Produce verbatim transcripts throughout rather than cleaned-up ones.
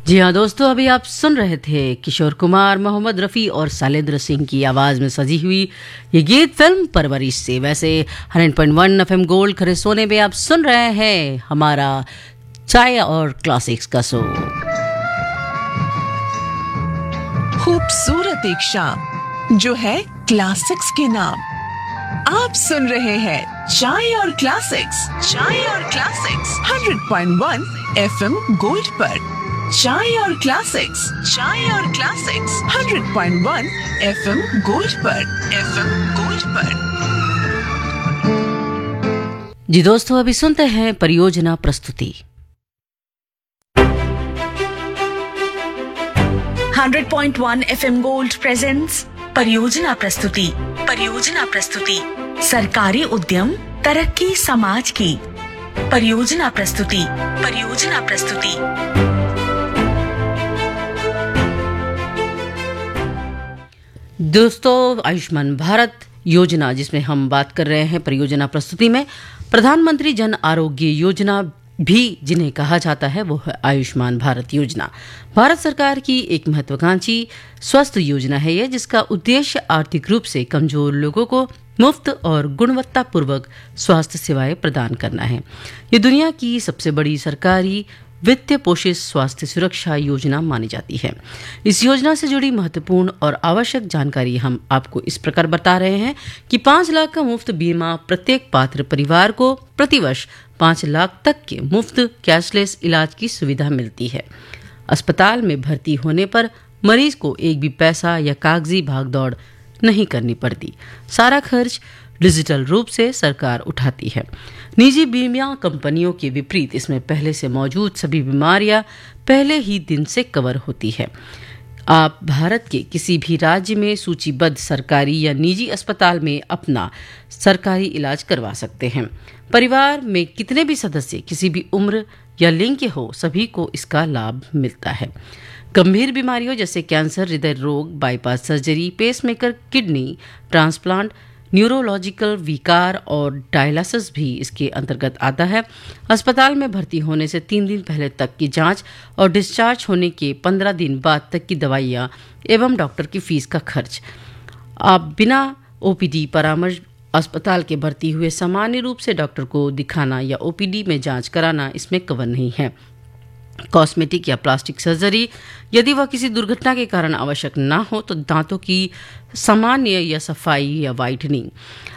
जी हाँ दोस्तों, अभी आप सुन रहे थे किशोर कुमार, मोहम्मद रफ़ी और शैलेंद्र सिंह की आवाज़ में सजी हुई ये गीत फिल्म परवरिश से। वैसे hundred point one F M gold खरे सोने में आप सुन रहे हैं हमारा चाय और क्लासिक्स का शो। खूबसूरत एक शाम जो है क्लासिक्स के नाम। आप सुन रहे हैं चाय और क्लासिक्स, चाय और classics hundred point one F M gold पर। चाय और क्लासिक्स, चाय और classics hundred point one F M gold पर, एफ एम गोल्ड पर। जी दोस्तों, अभी सुनते हैं परियोजना प्रस्तुति। Hundred point one F M gold presents परियोजना प्रस्तुति। परियोजना प्रस्तुति सरकारी उद्यम तरक्की समाज की। परियोजना प्रस्तुति, परियोजना प्रस्तुति। दोस्तों, आयुष्मान भारत योजना जिसमें हम बात कर रहे हैं परियोजना प्रस्तुति में, प्रधानमंत्री जन आरोग्य योजना भी जिन्हें कहा जाता है वो है आयुष्मान भारत योजना। भारत सरकार की एक महत्वाकांक्षी स्वास्थ्य योजना है यह, जिसका उद्देश्य आर्थिक रूप से कमजोर लोगों को मुफ्त और गुणवत्तापूर्वक स्वास्थ्य सेवाएं प्रदान करना है। ये दुनिया की सबसे बड़ी सरकारी वित्तीय पोषित स्वास्थ्य सुरक्षा योजना मानी जाती है। इस योजना से जुड़ी महत्वपूर्ण और आवश्यक जानकारी हम आपको इस प्रकार बता रहे हैं कि पाँच लाख का मुफ्त बीमा प्रत्येक पात्र परिवार को प्रतिवर्ष पाँच लाख तक के मुफ्त कैशलेस इलाज की सुविधा मिलती है। अस्पताल में भर्ती होने पर मरीज को एक भी पैसा या कागजी भागदौड़ नहीं करनी पड़ती। सारा खर्च डिजिटल रूप से सरकार उठाती है। निजी बीमा कंपनियों के विपरीत इसमें पहले से मौजूद सभी बीमारियां पहले ही दिन से कवर होती है। आप भारत के किसी भी राज्य में सूचीबद्ध सरकारी या निजी अस्पताल में अपना सरकारी इलाज करवा सकते हैं। परिवार में कितने भी सदस्य किसी भी उम्र या लिंग के हो, सभी को इसका लाभ मिलता है। गंभीर बीमारियों जैसे कैंसर, हृदय रोग, bypass surgery, pacemaker, kidney transplant, neurological विकार और डायलिसिस भी इसके अंतर्गत आता है। अस्पताल में भर्ती होने से तीन दिन पहले तक की जांच और डिस्चार्ज होने के पंद्रह दिन बाद तक की दवाइयां एवं डॉक्टर की फीस का खर्च। आप बिना ओपीडी परामर्श अस्पताल के भर्ती हुए सामान्य रूप से डॉक्टर को दिखाना या ओपीडी में जांच कराना इसमें कवर नहीं है। कॉस्मेटिक या प्लास्टिक सर्जरी यदि वह किसी दुर्घटना के कारण आवश्यक ना हो तो दांतों की सामान्य या सफाई या वाइटनिंग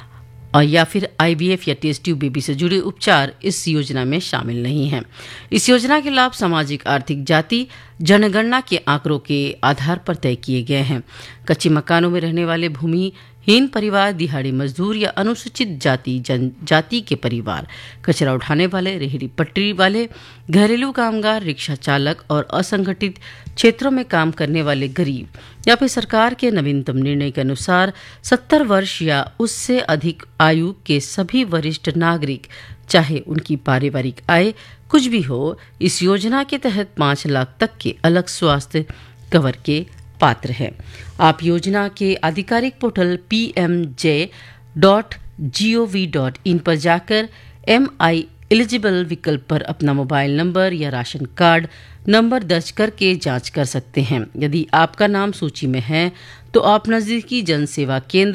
और या फिर आईवीएफ या टेस्ट ट्यूब बेबी से जुड़े उपचार इस योजना में शामिल नहीं हैं। इस योजना के लाभ सामाजिक, आर्थिक, जाति, जनगणना के आंकड़ों के आधार पर तय किए गए हैं। कच्चे मकानों में रहने वाले भूमिहीन परिवार, दिहाड़ी मजदूर या अनुसूचित जाति जनजाति के परिवार, कचरा उठाने वाले, रेहड़ी पटरी वाले, घरेलू कामगार, रिक्शा चालक और असंगठित क्षेत्रों में काम करने वाले गरीब या फिर सरकार के नवीनतम निर्णय के अनुसार सत्तर वर्ष या उससे अधिक आयु के सभी वरिष्ठ नागरिक, चाहे उनकी पारिवारिक आय कुछ भी हो, इस योजना के तहत पाँच लाख तक के अलग स्वास्थ्य कवर के पात्र है। आप योजना के आधिकारिक portal P M J dot G O V dot in पर जाकर एम आई एलिजिबल विकल्प पर अपना मोबाइल नंबर या राशन कार्ड नंबर दर्ज करके जांच कर सकते हैं। यदि आपका नाम सूची में है तो आप नजदीकी जन सेवा केंद्र